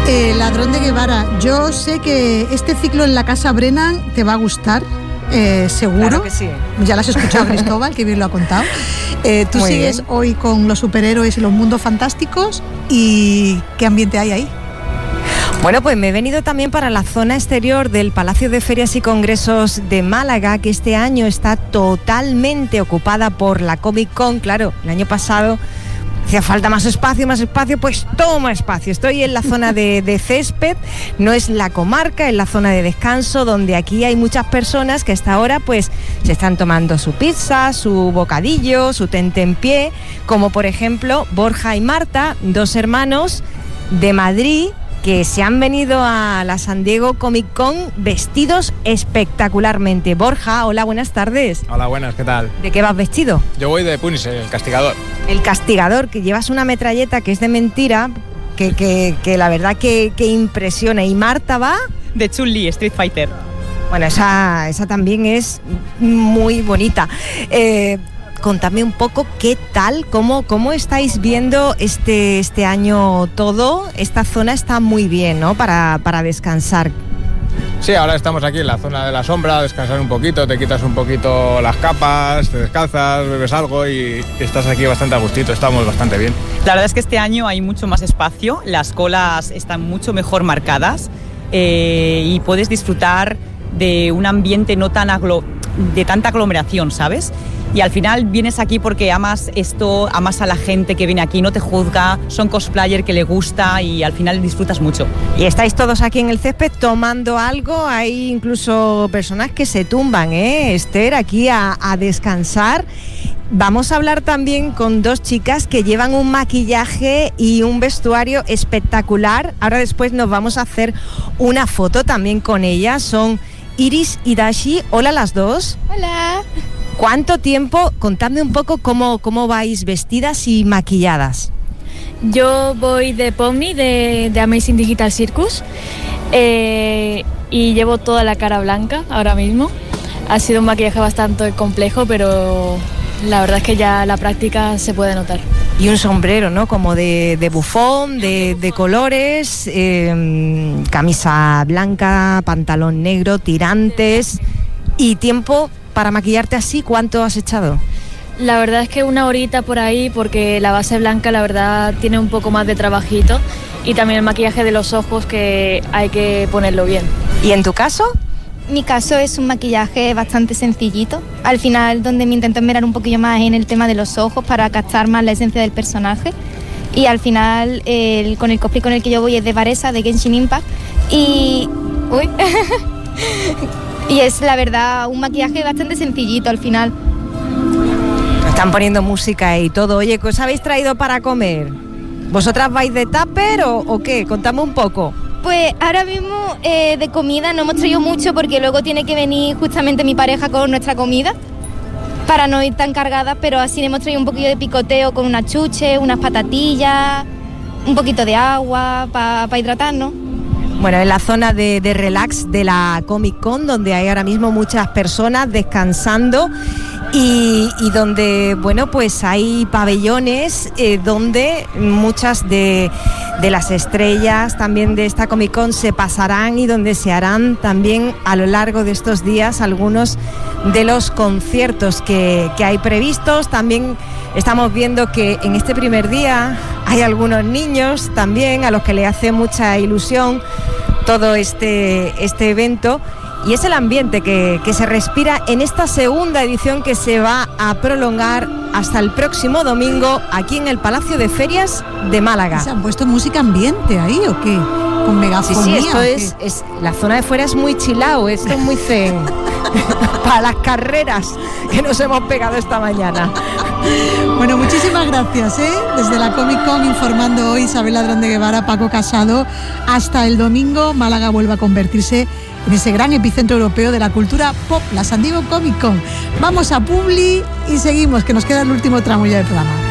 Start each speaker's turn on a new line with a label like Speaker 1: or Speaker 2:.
Speaker 1: Ladrón de Guevara, yo sé que este ciclo en la Casa Brennan te va a gustar. Seguro.
Speaker 2: Claro que sí.
Speaker 1: Ya lo has escuchado, Cristóbal, que bien lo ha contado. Tú
Speaker 2: Muy
Speaker 1: sigues
Speaker 2: bien.
Speaker 1: hoy con los superhéroes y los mundos fantásticos. ¿Y qué ambiente hay ahí?
Speaker 2: Bueno, pues me he venido también para la zona exterior del Palacio de Ferias y Congresos de Málaga, que este año está totalmente ocupada por la Comic Con. Claro, el año pasado hacía falta más espacio, pues toma espacio. Estoy en la zona de césped, no es la comarca, es la zona de descanso, donde aquí hay muchas personas que hasta ahora pues se están tomando su pizza, su bocadillo, su tentempié, como por ejemplo Borja y Marta, dos hermanos de Madrid, que se han venido a la San Diego Comic Con vestidos espectacularmente. Borja, hola, buenas tardes.
Speaker 3: Hola, buenas, ¿qué tal?
Speaker 2: ¿De qué vas vestido?
Speaker 3: Yo voy de Punisher, el castigador.
Speaker 2: El castigador, que llevas una metralleta que es de mentira, que la verdad que impresiona. ¿Y Marta va?
Speaker 4: De Chun-Li, Street Fighter.
Speaker 2: Bueno, esa también es muy bonita. Contadme un poco qué tal, cómo estáis viendo este año todo. Esta zona está muy bien, ¿no? Para descansar.
Speaker 3: Sí, ahora estamos aquí en la zona de la sombra, a descansar un poquito, te quitas un poquito las capas, te descalzas, bebes algo y estás aquí bastante a gustito, estamos bastante bien.
Speaker 4: La verdad es que este año hay mucho más espacio, las colas están mucho mejor marcadas y puedes disfrutar de un ambiente no tan de tanta aglomeración, ¿sabes? Y al final vienes aquí porque amas esto, amas a la gente que viene aquí, no te juzga, son cosplayer que le gusta y al final disfrutas mucho.
Speaker 2: Y estáis todos aquí en el césped tomando algo, hay incluso personas que se tumban, Esther, aquí a descansar. Vamos a hablar también con dos chicas que llevan un maquillaje y un vestuario espectacular. Ahora después nos vamos a hacer una foto también con ellas, son Iris y Dashi. Hola las dos.
Speaker 5: Hola.
Speaker 2: ¿Cuánto tiempo? Contadme un poco cómo vais vestidas y maquilladas.
Speaker 5: Yo voy de Pomni, de Amazing Digital Circus, y llevo toda la cara blanca ahora mismo. Ha sido un maquillaje bastante complejo, pero la verdad es que ya la práctica se puede notar.
Speaker 2: Y un sombrero, ¿no? Como de bufón, de colores, camisa blanca, pantalón negro, tirantes. ¿Y tiempo para maquillarte así? ¿Cuánto has echado?
Speaker 5: La verdad es que una horita por ahí, porque la base blanca la verdad tiene un poco más de trabajito, y también el maquillaje de los ojos, que hay que ponerlo bien.
Speaker 2: ¿Y en tu caso?
Speaker 6: Mi caso es un maquillaje bastante sencillito. Al final, donde me intento esmerar un poquillo más en el tema de los ojos para captar más la esencia del personaje. Y al final, con el cosplay con el que yo voy es de Varesa, de Genshin Impact. Y... uy. Y es, la verdad, un maquillaje bastante sencillito al final.
Speaker 2: Están poniendo música y todo. Oye, ¿qué os habéis traído para comer? ¿Vosotras vais de tupper o qué? Contame un poco.
Speaker 6: Pues ahora mismo de comida no hemos traído mucho, porque luego tiene que venir justamente mi pareja con nuestra comida para no ir tan cargadas, pero así hemos traído un poquillo de picoteo con unas chuches, unas patatillas, un poquito de agua para hidratarnos.
Speaker 2: Bueno, en la zona de relax de la Comic Con, donde hay ahora mismo muchas personas descansando y donde, bueno, pues hay pabellones donde muchas de las estrellas también de esta Comic Con se pasarán, y donde se harán también a lo largo de estos días algunos de los conciertos que hay previstos. También estamos viendo que en este primer día hay algunos niños también a los que le hace mucha ilusión todo este evento, y es el ambiente que se respira en esta segunda edición, que se va a prolongar hasta el próximo domingo aquí en el Palacio de Ferias de Málaga.
Speaker 1: ¿Se han puesto música ambiente ahí o qué? ¿Con megafonía?
Speaker 2: Sí, esto es la zona de fuera es muy chilao, esto es muy zen para las carreras que nos hemos pegado esta mañana.
Speaker 1: Bueno, muchísimas gracias, desde la Comic Con informando hoy Isabel Ladrón de Guevara, Paco Casado. Hasta el domingo Málaga vuelve a convertirse en ese gran epicentro europeo de la cultura pop, la San Diego Comic Con. Vamos a Publi y seguimos, que nos queda el último tramo ya del programa.